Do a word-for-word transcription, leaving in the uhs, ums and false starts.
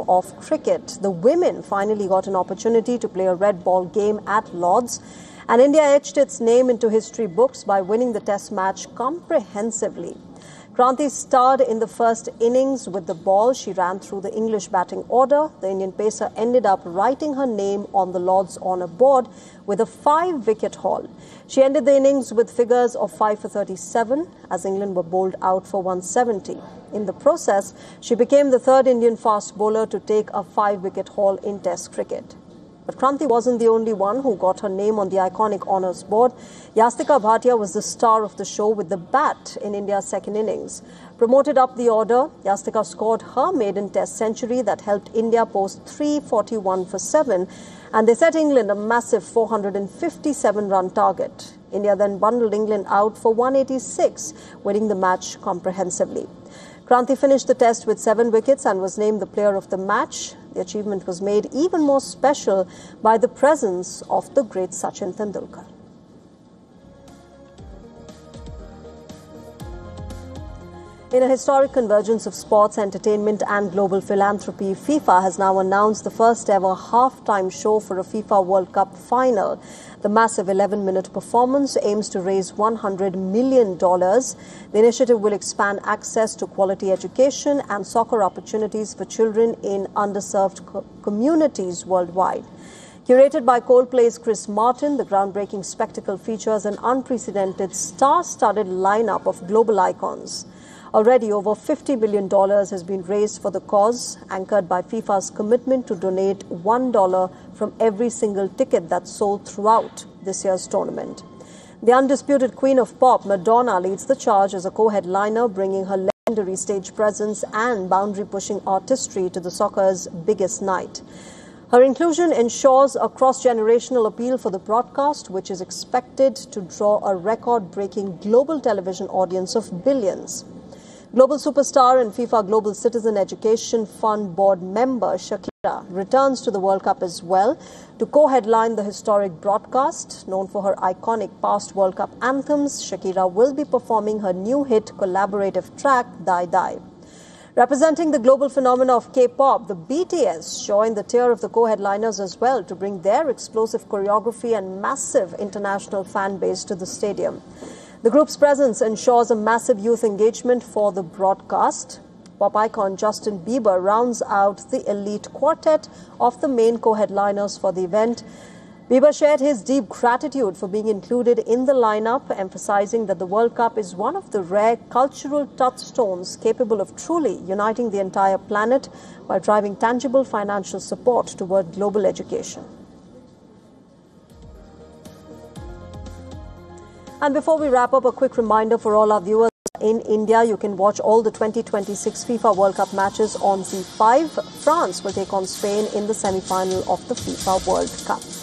of cricket. The women finally got an opportunity to play a red ball game at Lord's, and India etched its name into history books by winning the test match comprehensively. Kranti starred in the first innings with the ball. She ran through the English batting order. The Indian pacer ended up writing her name on the Lord's honour board with a five-wicket haul. She ended the innings with figures of five for thirty-seven as England were bowled out for one seventy. In the process, she became the third Indian fast bowler to take a five-wicket haul in Test cricket. But Kranti wasn't the only one who got her name on the iconic honours board. Yastika Bhatia was the star of the show with the bat in India's second innings. Promoted up the order, Yastika scored her maiden Test century that helped India post three forty-one for seven, and they set England a massive four hundred fifty-seven run target. India then bundled England out for one eighty-six, winning the match comprehensively. Kranti finished the test with seven wickets and was named the player of the match. The achievement was made even more special by the presence of the great Sachin Tendulkar. In a historic convergence of sports, entertainment and global philanthropy, FIFA has now announced the first ever halftime show for a FIFA World Cup final. The massive eleven-minute performance aims to raise one hundred million dollars. The initiative will expand access to quality education and soccer opportunities for children in underserved co- communities worldwide. Curated by Coldplay's Chris Martin, the groundbreaking spectacle features an unprecedented star-studded lineup of global icons. Already over fifty billion dollars has been raised for the cause, anchored by FIFA's commitment to donate one dollar from every single ticket that's sold throughout this year's tournament. The undisputed queen of pop, Madonna, leads the charge as a co-headliner, bringing her legendary stage presence and boundary-pushing artistry to the soccer's biggest night. Her inclusion ensures a cross-generational appeal for the broadcast, which is expected to draw a record-breaking global television audience of billions. Global superstar and FIFA Global Citizen Education Fund board member Shakira returns to the World Cup as well to co-headline the historic broadcast. Known for her iconic past World Cup anthems, Shakira will be performing her new hit collaborative track, Die Die. Representing the global phenomena of K-pop, the B T S joined the tier of the co-headliners as well to bring their explosive choreography and massive international fan base to the stadium. The group's presence ensures a massive youth engagement for the broadcast. Pop icon Justin Bieber rounds out the elite quartet of the main co-headliners for the event. Bieber shared his deep gratitude for being included in the lineup, emphasizing that the World Cup is one of the rare cultural touchstones capable of truly uniting the entire planet while driving tangible financial support toward global education. And before we wrap up, a quick reminder for all our viewers in India, you can watch all the twenty twenty-six FIFA World Cup matches on Z five. France will take on Spain in the semi-final of the FIFA World Cup.